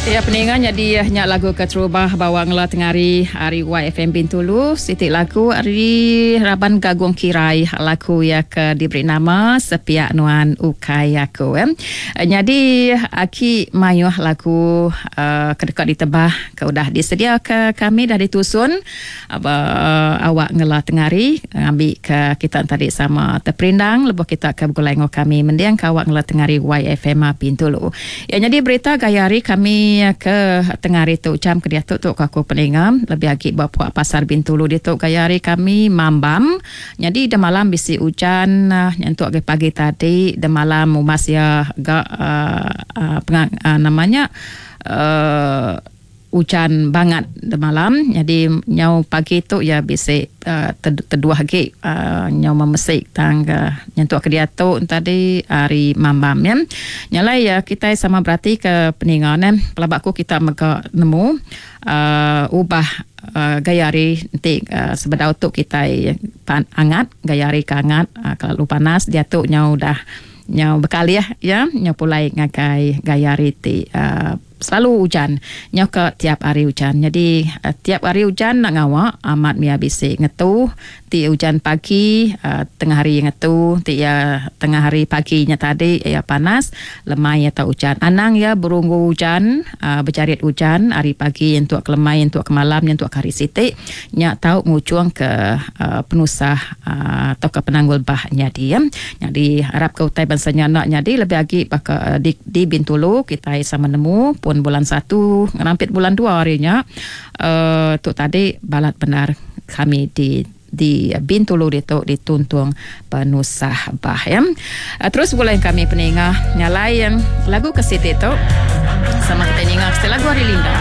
Ya, peningan jadi nyak lagu keterubah bawang la tengari hari YFM Bintulu. Sitik lagu hari Raban Gagung Kirai lagu ya ke diberi nama Sepiak Nuan Ukai Aku. Jadi aki mayuh lagu kedekat ditebah ke udah disedia ke kami dah ditusun awak ngela tengari ambil ke kita tadi sama terperindang lepas kita ke bergulai kami mendiang ke awak ngela tengari YFM Bintulu. Ya, jadi berita gayari kami ke tengari tu jam ke dia tu aku peningam lebih lagi bawa pasar Bintulu dia tu gayari kami mambam. Jadi de malam bisi hujan untuk pagi tadi de malam umas ya namanya hujan banget de malam. Jadi nyau pagi tu ya bisi terduah lagi nyau memesik tangga nyentuk ke dia tu tadi hari mambam ya. Nyalai ya kita sama berarti ke peningan pelabakku kita mega nemu ubah gayari nanti sebedau tu kita hangat gayari ke hangat kalau panas dia tu nyau dah nyau bekali ya nyau pulai ngakai gayari ti selalu hujan nyau ke tiap hari hujan. Jadi tiap hari hujan nak ngawak amat mia bisi ngetu ti hujan pagi tengah hari ngetu ti ya tengah hari paginya tadi ya panas lemai atau hujan anang ya berunggu hujan bercarit hujan hari pagi untuk ke lemai untuk ke malam untuk ke hari siti nyak tahu ngucuang ke penusah atau ke penanggul bahnya dia. Jadi harap ke utai bansanya nak jadi lebih lagi di Bintulu kita sama nemu pun bulan 1 ngerampit bulan 2 harinya tu tadi balat benar kami di Bintulu itu dituntung penusah bah ya. Terus boleh kami peningah nyalai yang lagu kesit itu sama kita ingat setelah lagu Hari Linda.